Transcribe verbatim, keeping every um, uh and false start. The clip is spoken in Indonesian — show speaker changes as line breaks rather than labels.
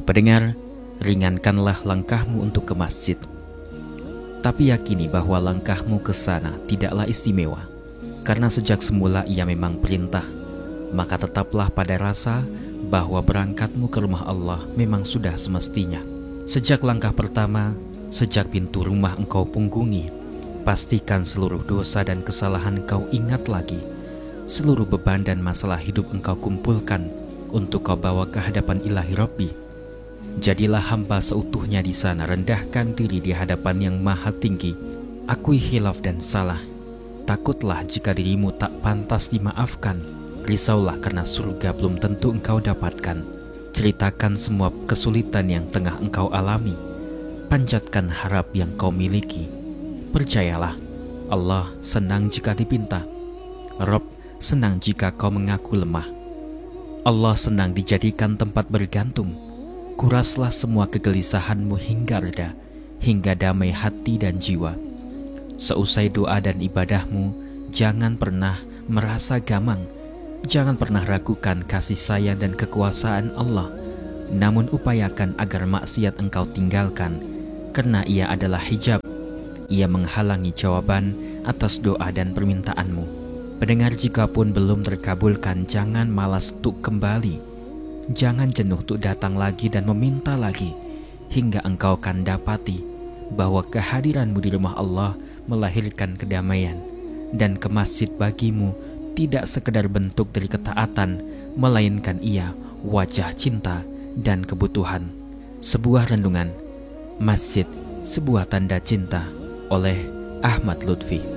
Pendengar, ringankanlah langkahmu untuk ke masjid. Tapi yakini bahwa langkahmu ke sana tidaklah istimewa, karena sejak semula ia memang perintah. Maka tetaplah pada rasa bahwa berangkatmu ke rumah Allah memang sudah semestinya. Sejak langkah pertama, sejak pintu rumah engkau punggungi, pastikan seluruh dosa dan kesalahan engkau ingat lagi. Seluruh beban dan masalah hidup engkau kumpulkan untuk kau bawa ke hadapan Ilahi Rabbi. Jadilah hamba seutuhnya di sana, rendahkan diri di hadapan yang maha tinggi. Akui khilaf dan salah. Takutlah jika dirimu tak pantas dimaafkan. Risaulah karena surga belum tentu engkau dapatkan. Ceritakan semua kesulitan yang tengah engkau alami. Panjatkan harap yang kau miliki. Percayalah, Allah senang jika dipinta. Rob senang jika kau mengaku lemah. Allah senang dijadikan tempat bergantung. Kuraslah semua kegelisahanmu hingga reda, hingga damai hati dan jiwa. Seusai doa dan ibadahmu, jangan pernah merasa gamang. Jangan pernah ragukan kasih sayang dan kekuasaan Allah. Namun upayakan agar maksiat engkau tinggalkan, karena ia adalah hijab. Ia menghalangi jawaban atas doa dan permintaanmu. Pendengar, jikapun belum terkabulkan, jangan malas untuk kembali. Jangan jenuh untuk datang lagi dan meminta lagi, hingga engkau akan dapati bahwa kehadiranmu di rumah Allah melahirkan kedamaian, dan ke masjid bagimu tidak sekedar bentuk dari ketaatan, melainkan ia wajah cinta dan kebutuhan. Sebuah renungan, Masjid, sebuah tanda cinta, oleh Ahmad Lutfi.